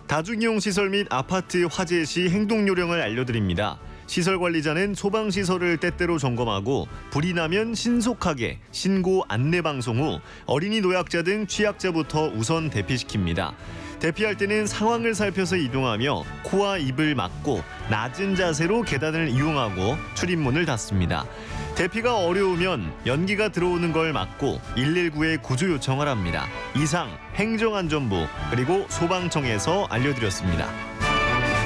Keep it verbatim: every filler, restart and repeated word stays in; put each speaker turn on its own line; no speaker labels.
다중이용 시설 및 아파트 화재 시 행동 요령을 알려드립니다. 시설 관리자는 소방 시설을 때때로 점검하고 불이 나면 신속하게 신고 안내 방송 후 어린이 노약자 등 취약자부터 우선 대피시킵니다. 대피할 때는 상황을 살펴서 이동하며 코와 입을 막고 낮은 자세로 계단을 이용하고 출입문을 닫습니다. 대피가 어려우면 연기가 들어오는 걸 막고 일일구에 구조 요청을 합니다. 이상 행정안전부 그리고 소방청에서 알려드렸습니다.